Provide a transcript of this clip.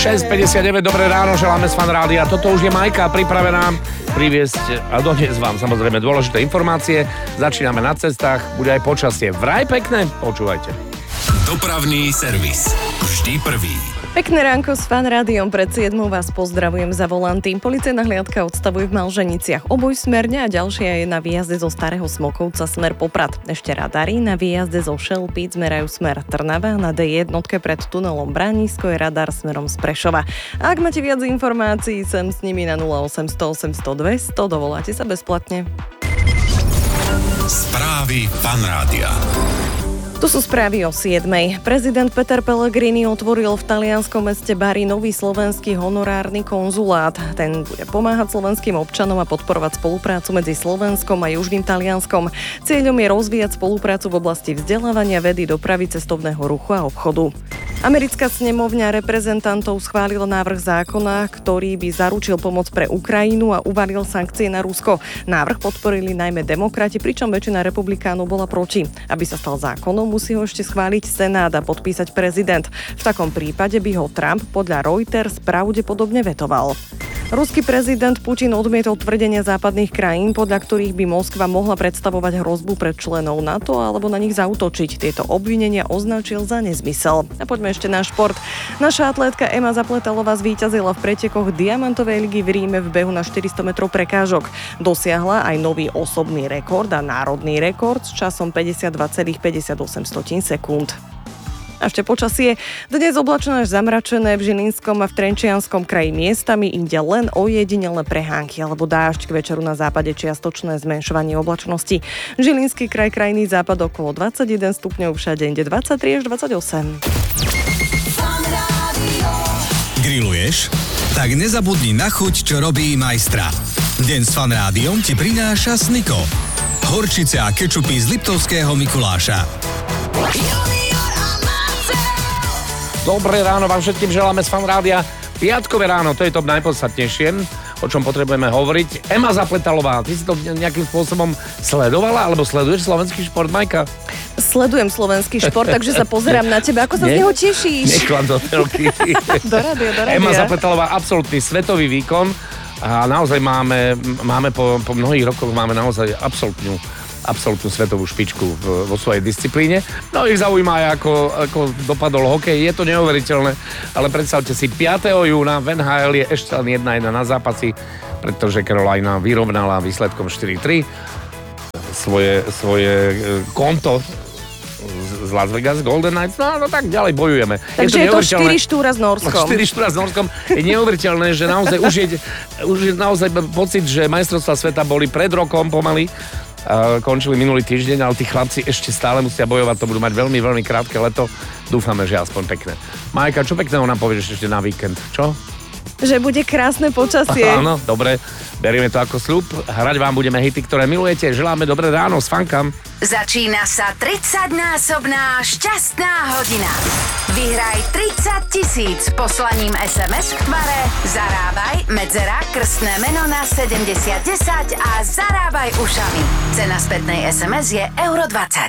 6:59, dobré ráno, želáme z Fan Rádia. Toto už je Majka pripravená priviesť a doniesť vám samozrejme dôležité informácie. Začíname na cestách, bude aj počasie. Vraj pekné, počúvajte. Dopravný servis. Vždy prvý. Pekné ránko s Fan Rádiom, pred 7 vás pozdravujem za volanty. Policajná hliadka odstavuje v Malženiciach obojsmerne a ďalšia je na výjazde zo Starého Smokovca smer Poprad. Ešte radary na výjazde zo Šelpíc merajú smer Trnava, na D1 pred tunelom Bránisko je radar smerom z Prešova. A ak máte viac informácií, sem s nimi na 0800 800 200, dovoláte sa bezplatne. Správy Fan Rádia. Tu sú správy o 7. Prezident Peter Pellegrini otvoril v talianskom meste Bari nový slovenský honorárny konzulát. Ten bude pomáhať slovenským občanom a podporovať spoluprácu medzi Slovenskom a Južným Talianskom. Cieľom je rozvíjať spoluprácu v oblasti vzdelávania, vedy, dopravy, cestovného ruchu a obchodu. Americká snemovňa reprezentantov schválila návrh zákona, ktorý by zaručil pomoc pre Ukrajinu a uvalil sankcie na Rusko. Návrh podporili najmä demokrati, pričom väčšina republikánov bola proti. Aby sa stal zákonom, musí ho ešte schváliť Senát a podpísať prezident. V takom prípade by ho Trump podľa Reuters pravdepodobne vetoval. Ruský prezident Putin odmietol tvrdenia západných krajín, podľa ktorých by Moskva mohla predstavovať hrozbu pre členov NATO alebo na nich zaútočiť. Tieto obvinenia označil za nezmysel. A poďme ešte na šport. Naša atlétka Ema Zapletalová zvíťazila v pretekoch Diamantovej ligy v Ríme v behu na 400 metrov prekážok. Dosiahla aj nový osobný rekord a národný rekord s časom 52,58 sekúnd. A ešte počasie. Dnes oblačné až zamračené v Žilinskom a v Trenčianskom kraji miestami, inde len ojedinelé prehánky alebo dážď, k večeru na západe čiastočné zmenšovanie oblačnosti. Žilinský kraj, krajný západ okolo 21 stupňov, všade inde 23 až 28. Grilluješ? Tak nezabudni na chuť, čo robí majstra. Deň s Fan Rádiom ti prináša Snico. Horčice a kečupy z Liptovského Mikuláša. Dobré ráno vám všetkým želáme z Fan Rádia. Piatkové ráno, to je to najpodstatnejšie, o čom potrebujeme hovoriť. Ema Zapletalová, ty si to nejakým spôsobom sledovala, alebo sleduješ slovenský šport, Majka? Sledujem slovenský šport, takže sa pozerám na teba. Ako sa z neho tešíš? Neklam do telky. Do rádia. Ema Zapletalová, absolútny svetový výkon a naozaj máme po mnohých rokoch máme naozaj absolútnu svetovú špičku vo svojej disciplíne. No ich zaujíma aj ako dopadol hokej, je to neuveriteľné, ale predstavte si, 5. júna v NHL je ešte len 1-1 na zápasy, pretože Carolina vyrovnala výsledkom 4-3 svoje konto z Las Vegas Golden Knights, no tak ďalej bojujeme. Takže je to 4 štúra s Norskom. 4 štúra s Norskom. Je neuveriteľné, že naozaj už je naozaj pocit, že majstrovstvá sveta boli pred rokom pomaly, končili minulý týždeň, ale tí chlapci ešte stále musia bojovať, to budú mať veľmi, veľmi krátke leto. Dúfame, že aspoň pekné. Majka, čo pekného nám povieš ešte na víkend, čo? Že bude krásne počasie. Áno, dobre, berieme to ako sľub. Hrať vám budeme hity, ktoré milujete. Želáme dobré ráno s Fankam. Začína sa 30-násobná šťastná hodina. Vyhraj 30 000 poslaním SMS k tvare Zarábaj, medzera, krstné meno na 7010 a zarábaj ušami. Cena spätnej SMS je €20.